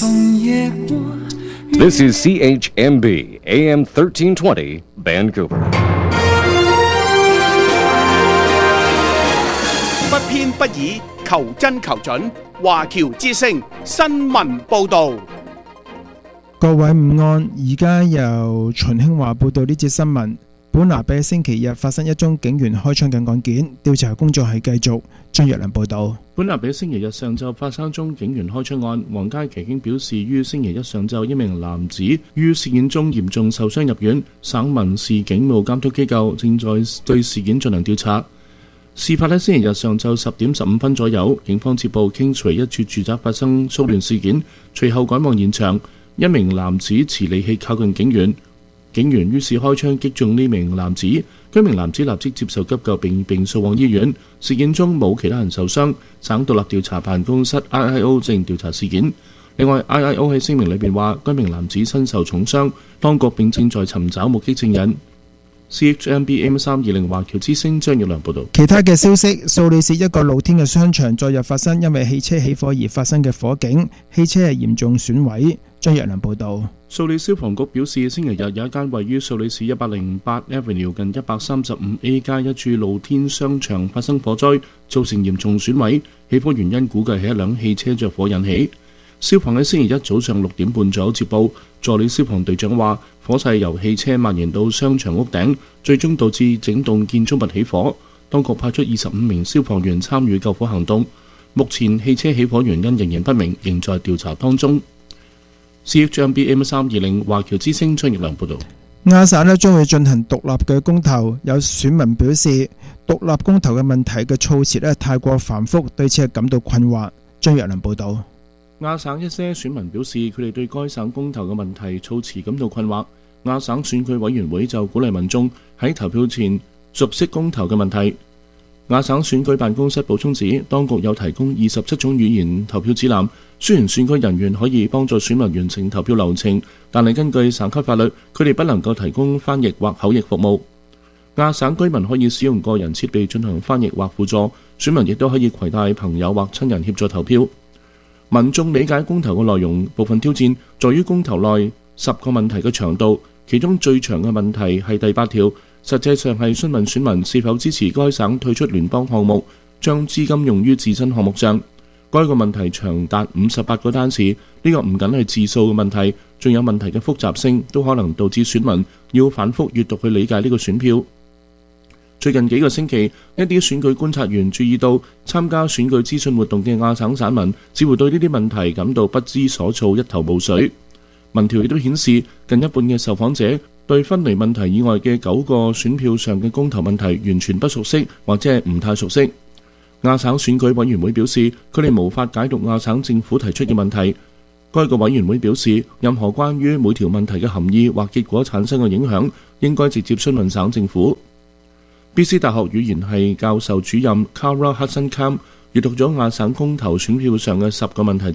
This is CHMB AM 1320 Vancouver。 不偏不倚，求真求準。華僑之聲新聞報導。 各位午安，而家由秦興華報道呢節新聞。本拿比星期日發生一宗警員開槍嘅案件，調查工作係繼續。張若良報道。 本拿比星期日上晝發生一宗警員開槍案，皇家騎警表示，於星期一上晝一名男子於事件中嚴重受傷入院，省民事警務監督機構正在對事件進行調查。事發喺星期日上晝10點15分左右，警方接報 Kingsway 一處住宅發生騷亂事件，隨後趕往現場，一名男子持利器靠近警員，警員於是開槍擊中呢名男子，該名男子立即接受急救並送往醫院。事件中冇其他人受傷，省獨立調查辦公室 IIO 正調查事件。另外 IIO 喺聲明裏面話，該名男子身受重傷，當局並正在尋找目擊證人。CHMB AM320 華僑之聲張若良報道。 其他嘅消息，蘇黎世一個露天嘅商場昨日發生因為汽車起火而發生嘅火警，汽車係嚴重損毀。張若良報道。 蘇黎消防局表示，星期日有一間位於蘇黎世108 Avenue 近 135A 街一處露天商場發生火災，造成嚴重損毀。起火原因估計係一輛汽車着火引起。消防喺星期一早上6點半左右接報，助理消防隊長話，火勢由汽車蔓延到商場屋頂，最終導致整棟建築物起火。當局派出25名消防員參與救火行動。目前汽車起火原因仍然不明，仍在調查當中。CHMB AM320 華僑之聲張若良報道。 亞省將會進行獨立嘅公投，有選民表示獨立公投嘅問題嘅措辭太過繁複，對此係感到困惑。張若良報道。 亞省一些選民表示，佢哋對該省公投嘅問題措辭感到困惑。亞省選舉委員會就鼓勵民眾喺投票前熟悉公投嘅問題。亞省選舉辦公室補充指，當局有提供27種語言投票指南，雖然選舉人員可以幫助選民完成投票流程，但係根據省級法律，佢哋不能夠提供翻譯或口譯服務。亞省居民可以使用個人設備進行翻譯或輔助，選民亦都可以攜帶朋友或親人協助投票。民眾理解公投嘅內容，部分挑戰在於公投內10個問題嘅長度，其中最長嘅問題係第8條，實際上係詢問選民是否支持該省退出聯邦項目，將資金用於自身項目上。該個問題長達58個單詞，呢個唔僅係字數嘅問題，仲有問題嘅複雜性，都可能導致選民要反覆閱讀去理解呢個選票。最近幾個星期，一啲選舉觀察員注意到，參加選舉資訊活動嘅亞省省民似乎對呢啲問題感到不知所措，一頭霧水。民調亦都顯示，近一半嘅受訪者對分離問題以外嘅9個選票上嘅公投問題完全不熟悉，或者係唔太熟悉。亞省選舉委員會表示，佢哋無法解讀亞省政府提出嘅問題。該個委員會表示，任何關於每條問題嘅含義或結果產生嘅影響，應該直接詢問省政府。BC 大學語言系教授主任 Kara Hudson-Kam 閱讀咗亞省公投選票上嘅10個問題